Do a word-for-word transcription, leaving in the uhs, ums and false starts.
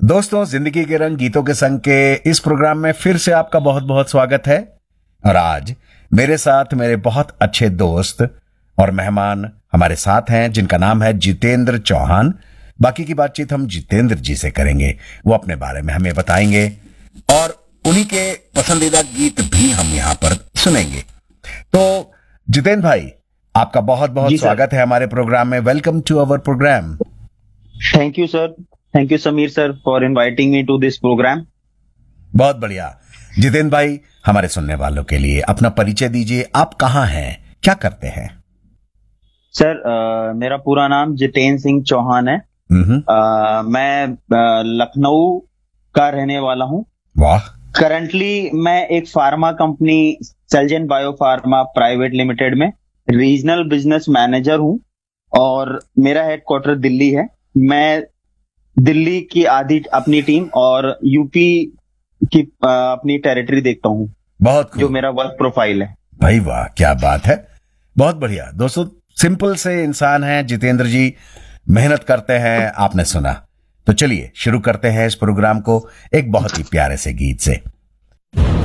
दोस्तों, जिंदगी के रंग गीतों के संग के इस प्रोग्राम में फिर से आपका बहुत बहुत स्वागत है। और आज मेरे साथ मेरे बहुत अच्छे दोस्त और मेहमान हमारे साथ हैं, जिनका नाम है जितेंद्र चौहान। बाकी की बातचीत हम जितेंद्र जी से करेंगे, वो अपने बारे में हमें बताएंगे और उन्हीं के पसंदीदा गीत भी हम यहाँ पर सुनेंगे। तो जितेंद्र भाई, आपका बहुत बहुत स्वागत है हमारे प्रोग्राम में। Welcome to our programme. Thank you sir, thank you Sameer sir for inviting me to this programme. बहुत बढ़िया। जितेंद्र भाई, हमारे सुनने वालों के लिए अपना परिचय दीजिए। आप कहाँ हैं, क्या करते हैं? सर आ, मेरा पूरा नाम जितेंद्र सिंह चौहान है। आ, मैं आ, लखनऊ का रहने वाला हूँ। वाह। करंटली मैं एक pharma company सेल्जन bio pharma private limited में रीजनल बिजनेस मैनेजर हूँ और मेरा हेडक्वार्टर दिल्ली है। मैं दिल्ली की आधी अपनी टीम और यूपी की आ, अपनी टेरिटरी देखता हूँ। बहुत जो मेरा वर्क प्रोफाइल है। भाई वाह, क्या बात है, बहुत बढ़िया। दोस्तों, सिंपल से इंसान हैं जितेंद्र जी, मेहनत करते हैं, आपने सुना। तो चलिए शुरू करते हैं इस प्रोग्राम को एक बहुत ही प्यारे से गीत से।